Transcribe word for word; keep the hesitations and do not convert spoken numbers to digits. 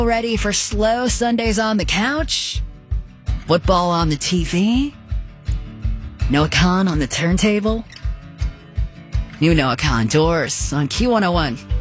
Ready for slow Sundays on the couch? Football on the T V? Noah Khan on the turntable? New Noah Khan Doors on Q one oh one.